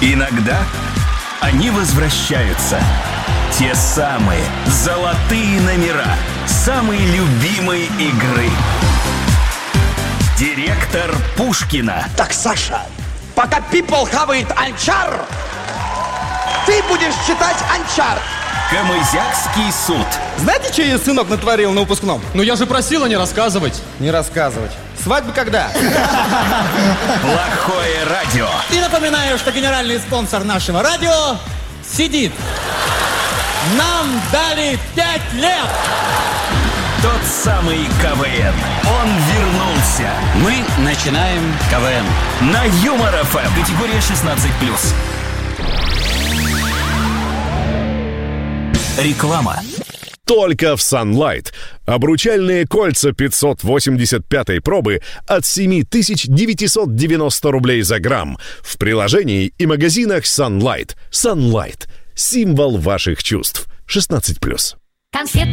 Иногда они возвращаются. Те самые золотые номера самой любимой игры. Директор Пушкина. Так, Саша, пока people хавает анчар, ты будешь читать анчар. Камызякский суд. Знаете, что ее сынок натворил на выпускном? Ну я же просила не рассказывать. Не рассказывать. Свадьба когда? Плохое радио. И напоминаю, что генеральный спонсор нашего радио сидит. Нам дали 5 лет. Тот самый КВН. Он вернулся. Мы начинаем КВН. На Юмор ФМ. Категория 16+. Реклама. Только в Sunlight. Обручальные кольца 585-й пробы от 7990 рублей за грамм. В приложении и магазинах Sunlight. Sunlight. Символ ваших чувств. 16+. Конфет.